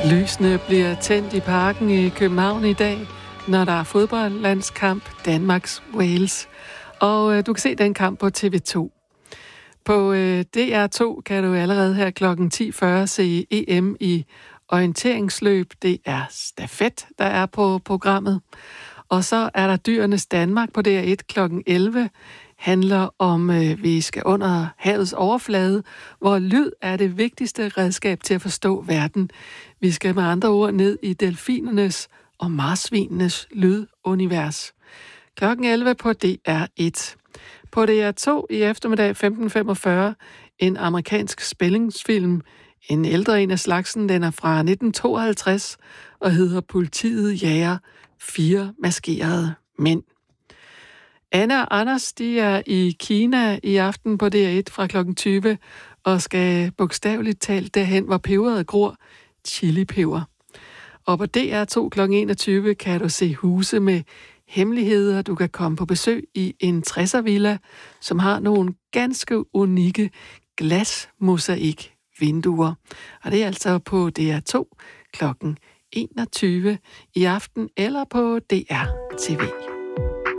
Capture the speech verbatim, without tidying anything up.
Lysene bliver tændt i parken i København i dag, når der er fodboldlandskamp Danmarks-Wales. Og øh, du kan se den kamp på T V to. På øh, D R to kan du allerede her klokken ti fyrre se E M i orienteringsløb. Det er stafet, der er på programmet. Og så er der Dyrenes Danmark på D R et klokken elleve. Handler om, øh, vi skal under havets overflade, hvor lyd er det vigtigste redskab til at forstå verden. Vi skal med andre ord ned i delfinernes og marsvinenes lydunivers. klokken elleve på D R et. På D R to i eftermiddag femten femogfyrre en amerikansk spændingsfilm. En ældre en af slagsen, den er fra nitten tooghalvtreds og hedder Politiet jager fire maskerede mænd. Anna og Anders, de er i Kina i aften på D R et fra klokken tyve og skal bogstaveligt talt derhen, hvor peberet gror, chilipeber. Og på D R to klokken enogtyve kan du se huse med hemmeligheder. Du kan komme på besøg i en tresser-villa, som har nogle ganske unikke glasmosaik-vinduer. Og det er altså på D R to klokken enogtyve i aften eller på D R T V.